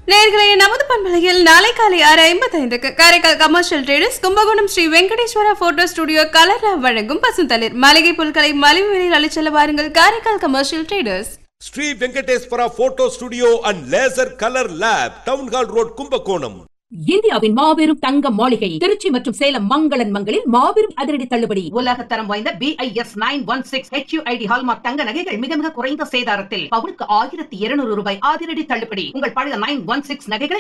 நேயர்களே, நமது பண்பலையில் நாளை காலை 6:55க்கு Karaikal commercial traders Kumbakonam Sri Venkateswara photo studio கலரா வழங்கும் பசுந்தளிர் மளிகை பொருட்களை மலிவு விலையில் அளிச்செல்ல வாருங்கள். Karaikal commercial traders. Sri Venkateswara photo studio and laser colour lab, town hall road, Kumbakonam. இந்தியாவின் மாபெரும் தங்க மாளிகை திருச்சி மற்றும் சேலம் மங்களன் மங்களில் மாபெரும் அதிரடி தள்ளுபடி. உலக தரம் வாய்ந்த BIS 916 HUID ஹால்மார்க் தங்க நகைகள் மிக மிக குறைந்த சேதாரத்தில் பவுனுக்கு 1200 ரூபாய் அதிரடி தள்ளுபடி. உங்கள் பழைய 916 நகைகளை